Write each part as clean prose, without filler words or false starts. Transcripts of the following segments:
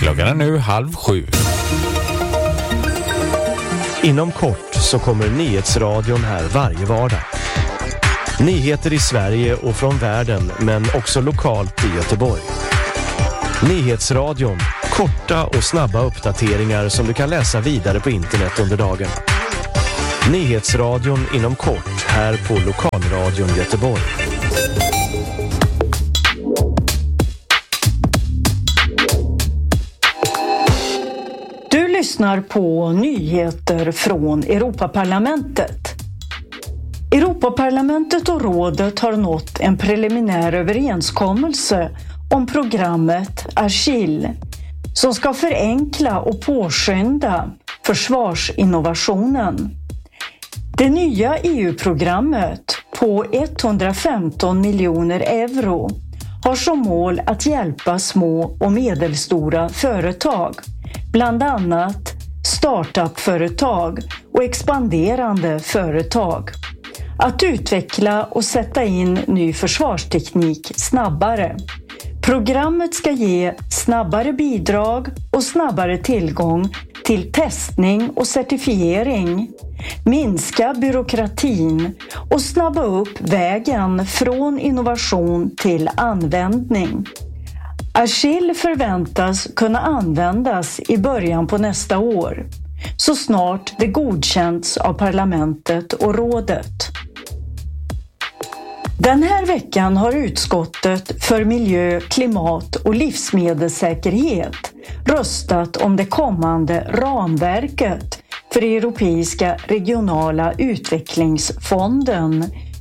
Klockan är nu 6:30. Inom kort så kommer nyhetsradion här varje vardag. Nyheter i Sverige och från världen, men också lokalt i Göteborg. Nyhetsradion, korta och snabba uppdateringar som du kan läsa vidare på internet under dagen. Nyhetsradion inom kort här på Lokalradion Göteborg. Du lyssnar på nyheter från Europaparlamentet. Europaparlamentet och rådet har nått en preliminär överenskommelse om programmet Agile som ska förenkla och påskynda försvarsinnovationen. Det nya EU-programmet på 115 miljoner euro har som mål att hjälpa små och medelstora företag, bland annat startup-företag och expanderande företag, att utveckla och sätta in ny försvarsteknik snabbare. Programmet ska ge snabbare bidrag och snabbare tillgång till testning och certifiering, minska byråkratin och snabba upp vägen från innovation till användning. Agile förväntas kunna användas i början på nästa år, så snart det godkänts av parlamentet och rådet. Den här veckan har utskottet för miljö, klimat och livsmedelssäkerhet röstat om det kommande ramverket för Europeiska regionala utvecklingsfonden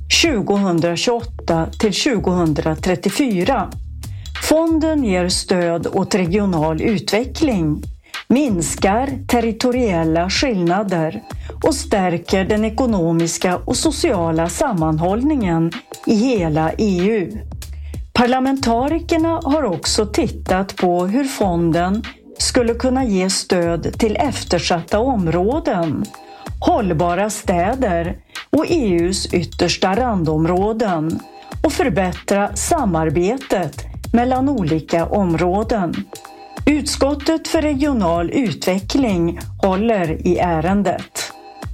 2028 till 2034. Fonden ger stöd åt regional utveckling, minskar territoriella skillnader och stärker den ekonomiska och sociala sammanhållningen i hela EU. Parlamentarikerna har också tittat på hur fonden skulle kunna ge stöd till eftersatta områden, hållbara städer och EU:s yttersta randområden och förbättra samarbetet mellan olika områden. Utskottet för regional utveckling håller i ärendet.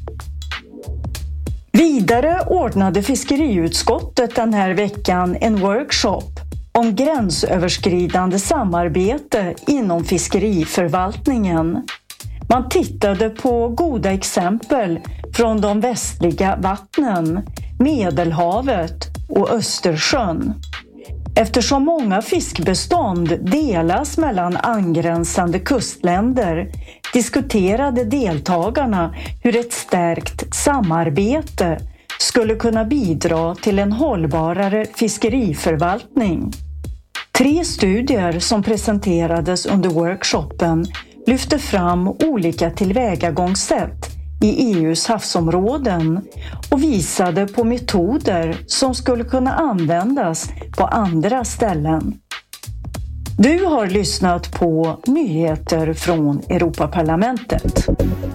Vidare ordnade fiskeriutskottet den här veckan en workshop om gränsöverskridande samarbete inom fiskeriförvaltningen. Man tittade på goda exempel från de västliga vattnen, Medelhavet och Östersjön. Eftersom många fiskbestånd delas mellan angränsande kustländer diskuterade deltagarna hur ett stärkt samarbete skulle kunna bidra till en hållbarare fiskeriförvaltning. 3 studier som presenterades under workshopen lyfte fram olika tillvägagångssätt i EU:s havsområden och visade på metoder som skulle kunna användas på andra ställen. Du har lyssnat på nyheter från Europaparlamentet.